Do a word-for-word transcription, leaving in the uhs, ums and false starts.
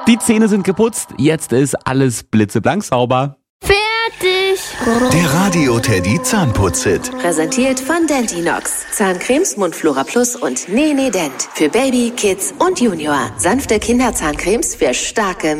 Die Zähne sind geputzt, jetzt ist alles blitzeblank sauber. Fertig! Der Radio Teddy Zahnputz-Hit. Präsentiert von Dentinox. Zahncremes, Mundflora Plus und Nene Dent. Für Baby, Kids und Junior. Sanfte Kinderzahncremes für starke